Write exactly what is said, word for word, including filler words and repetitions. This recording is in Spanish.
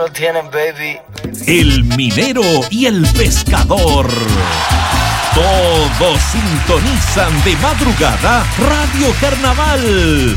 lo tienen, baby. El minero y el pescador. Todos sintonizan de madrugada Radio Carnaval.